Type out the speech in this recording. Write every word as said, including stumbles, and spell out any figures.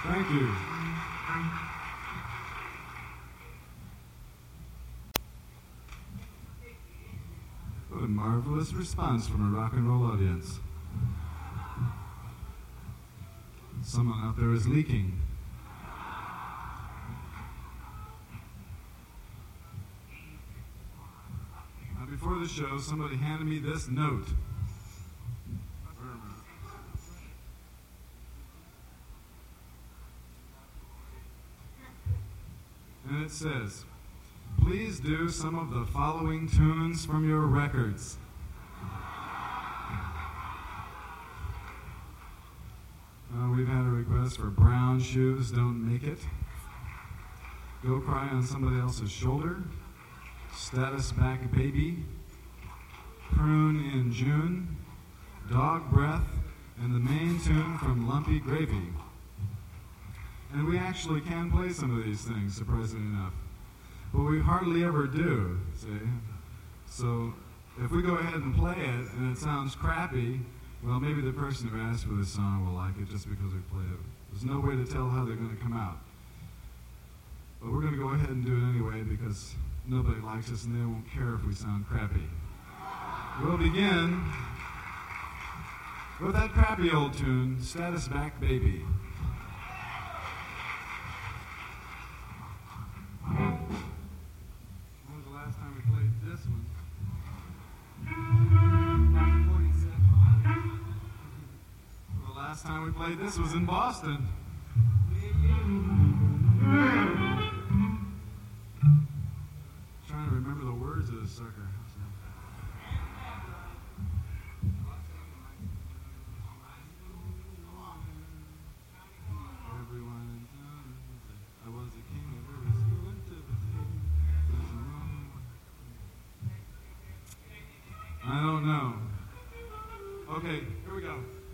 Thank you. What a marvelous response from a rock and roll audience. Someone out there is leaking. Now, before the show, somebody handed me this note. And it says, please do some of the following tunes from your records. Uh, we've had a request for Brown Shoes Don't Make It, Go Cry on Somebody Else's Shoulder, Status Back Baby, Prune in June, Dog Breath, and the main tune from Lumpy Gravy. And we actually can play some of these things, surprisingly enough. But we hardly ever do, see? So if we go ahead and play it and it sounds crappy, well, maybe the person who asked for this song will like it just because we played it. There's no way to tell how they're going to come out. But we're going to go ahead and do it anyway because nobody likes us and they won't care if we sound crappy. We'll begin with that crappy old tune, Status Back Baby. When was the last time we played this one? Well, the last time we played this was in Boston. Trying to remember the words of this sucker. I don't know. Okay, here we go.